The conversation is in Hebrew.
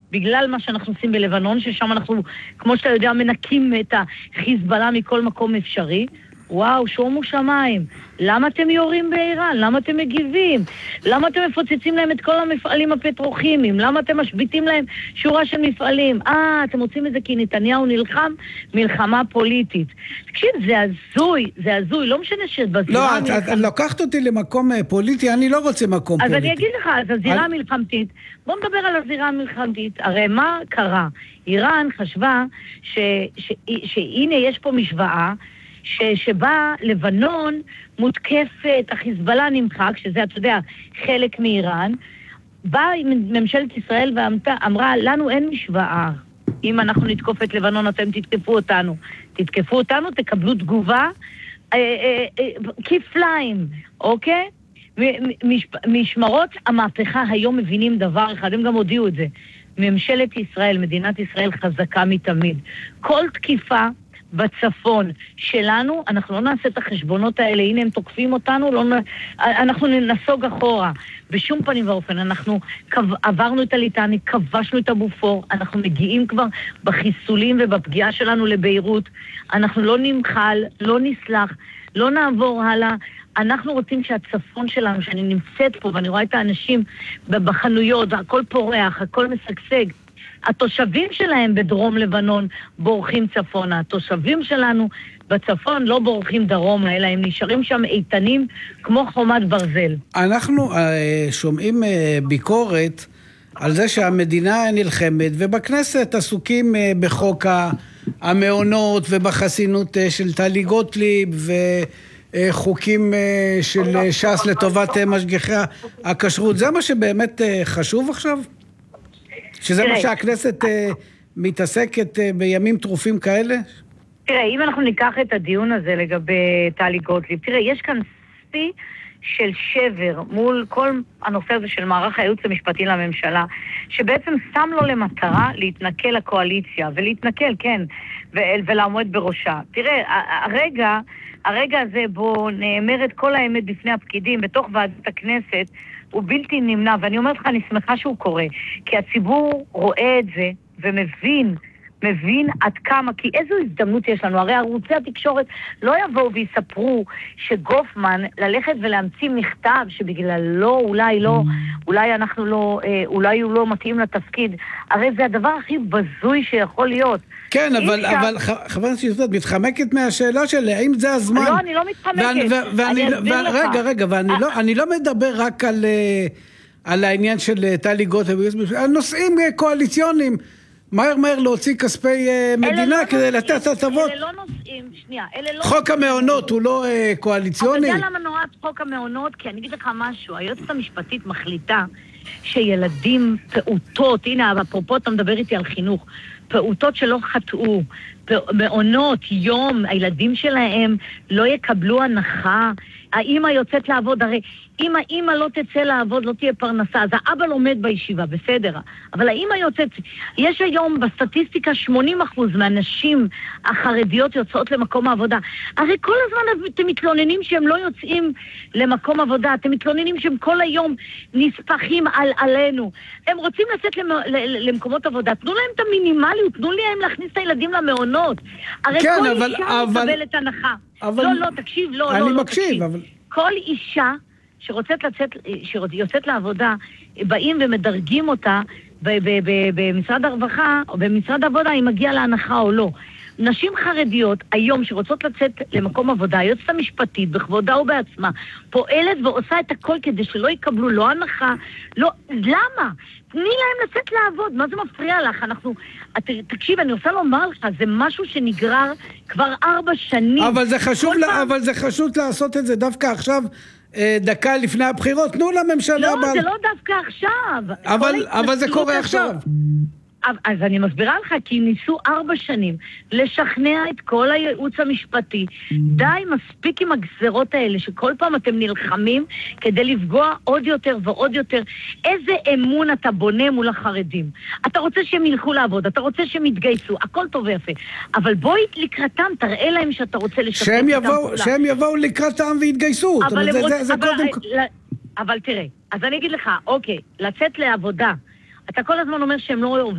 בגלל מה שאנחנו עושים בלבנון, ששם אנחנו, כמו שאתה יודע, מנקים את החיזבאללה מכל מקום אפשרי. וואו, שומו שמיים. למה אתם יורים באיראן? למה אתם מגיבים? למה אתם מפוצצים להם את כל המפעלים הפטרוכימיים? למה אתם משביתים להם שורה של מפעלים? אתם רוצים את זה כי נתניהו נלחם מלחמה פוליטית. תקשיב, זה הזוי, זה הזוי. לא משנה שבזירה המלחמתית... לא, את לוקחת אותי למקום פוליטי, אני לא רוצה מקום פוליטי. אז אני אגיד לך, אז הזירה המלחמתית, בוא נדבר על הזירה המלחמתית. הרי מה קרה? איראן חשבה שהנה יש פה משוואה, שבה לבנון מותקפת, החיזבאללה נמחק, שזה, אתה יודע, חלק מאיראן, באה ממשלת ישראל ואמרה, לנו אין משוואה. אם אנחנו נתקוף את לבנון, אתם תתקפו אותנו. תתקפו אותנו, תקבלו תגובה, כפליים, אוקיי? משמרות המהפכה היום מבינים דבר אחד, הם גם הודיעו את זה. ממשלת ישראל, מדינת ישראל חזקה מתמיד. כל תקיפה בצפון שלנו, אנחנו לא נעשה את החשבונות האלה, הנה הם תוקפים אותנו, אנחנו נסוג אחורה. בשום פנים ואופן, אנחנו עברנו את הליטני, כבשנו את הבופור, אנחנו מגיעים כבר בחיסולים ובפגיעה שלנו לביירות, אנחנו לא נמחל, לא נסלח, לא נעבור הלאה, אנחנו רוצים שהצפון שלנו, שאני נמצאת פה ואני רואה את האנשים בחנויות, הכל פורח, הכל משגשג, התושבים שלהם בדרום לבנון בורחים צפונה. התושבים שלנו בצפון לא בורחים דרומה, אלא הם נשארים שם איתנים כמו חומת ברזל. אנחנו שומעים ביקורת על זה שהמדינה נלחמת, ובכנסת עסוקים בחוק המעונות ובחסינות של טלי גוטליב וחוקים של ש"ס לטובת משגיחי הכשרות. זה מה שבאמת חשוב עכשיו? שזה מה שהכנסת מתעסקת בימים טרופים כאלה? תראה, אם אנחנו ניקח את הדיון הזה לגבי טלי גוטליב, תראה, יש כאן שיא של שבר מול כל הנושא הזה של מערך הייעוץ המשפטי לממשלה, שבעצם שם לו למטרה להתנקל לקואליציה, ולהתנקל, כן, ולעמוד בראשה. תראה, הרגע הזה בו נאמרת כל האמת בפני הפקידים בתוך ועדת הכנסת, הוא בלתי נמנע, ואני אומרת לך, אני שמחה שהוא קורה, כי הציבור רואה את זה מבין עד כמה, כי איזו הזדמנות יש לנו, הרי ערוצי התקשורת לא יבואו ויספרו שגופמן ללכת ולהמציא מכתב שבגללו אולי אנחנו לא, אולי הוא לא מתאים לתפקיד, הרי זה הדבר הכי בזוי שיכול להיות. כן, אבל חברת הכנסת מתחמקת מהשאלה שלי, האם זה הזמן? לא, אני לא מתחמקת. רגע, ואני לא מדבר רק על העניין של טלי גוטליב, על נושאים קואליציוניים, מהר להוציא כספי מדינה כדי לתת הטבות. אלה לא נושאים, שנייה. חוק המעונות הוא לא קואליציוני? אבל זה למה נורא חוק המעונות, כי אני אגיד לך משהו, היועצת המשפטית מחליטה שילדים פעוטות, הנה, אפרופו אתה מדבר איתי על חינוך, פעוטות שלא חטאו, מעונות, יום, הילדים שלהם לא יקבלו הנחה, האמא יוצאת לעבוד, הרי אם האמא לא תצא לעבוד, לא תהיה פרנסה, אז האבא לומד בישיבה, בסדר, אבל האמא יוצאת, יש היום בסטטיסטיקה 80% מהנשים החרדיות יוצאות למקום העבודה, הרי כל הזמן אתם מתלוננים שהם לא יוצאים למקום עבודה, אתם מתלוננים שהם כל היום נספחים עלינו, הם רוצים לצאת למקומות עבודה, תנו להם את המינימליות, תנו להם להכניס את הילדים למעונות, הרי כן, כל אישה מקבלת הנחה, לא, תקשיב, אני מקשיב, אבל... כל אישה שיוצאת לעבודה, באים ומדרגים אותה במשרד הרווחה או במשרד העבודה, אם מגיע להנחה או לא. נשים חרדיות היום שרוצות לצאת למקום עבודה, היועצת המשפטית בכבודה ובעצמה, פועלת ועושה את הכל כדי שלא יקבלו לא הנחה, לא, למה? תני להם לצאת לעבוד, מה זה מפריע לך? תקשיב, אני רוצה לומר לך, זה משהו שנגרר כבר 4 שנים. אבל זה חשוב לעשות את זה דווקא עכשיו, דקה לפני הבחירות, תנו לממשלה... לא, זה לא דווקא עכשיו. אבל זה קורה עכשיו. אז אני מסבירה לך, כי ניסו 4 שנים לשכנע את כל הייעוץ המשפטי. די, מספיק עם הגזרות האלה, שכל פעם אתם נלחמים כדי לפגוע עוד יותר ועוד יותר. איזה אמון אתה בונה מול החרדים? אתה רוצה שהם ילכו לעבוד, אתה רוצה שהם יתגייסו, הכל טוב ויפה. אבל בואי לקראתם, תראה להם שאתה רוצה לשתף איתם פעולה. שהם יבואו לקראתם ויתגייסו. אבל תראה, אז אני אגיד לך, אוקיי, לצאת לעבודה, אתה כל הזמן אומר שהם לא